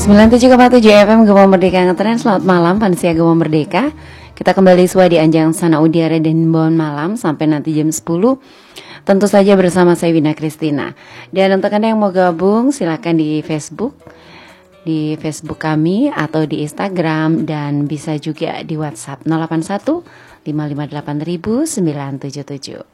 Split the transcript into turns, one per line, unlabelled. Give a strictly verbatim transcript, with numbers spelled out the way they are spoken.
sembilan puluh tujuh koma tujuh F M Gema Merdeka Ngetren. Selamat malam Pansia Gema Merdeka. Kita kembali suah di Anjang Sana Udiara dan Bon Malam sampai nanti jam sepuluh. Tentu saja bersama saya Wina Kristina. Dan untuk Anda yang mau gabung silakan di Facebook, di Facebook kami atau di Instagram, dan bisa juga di WhatsApp nol delapan satu lima lima delapan nol nol nol sembilan tujuh tujuh.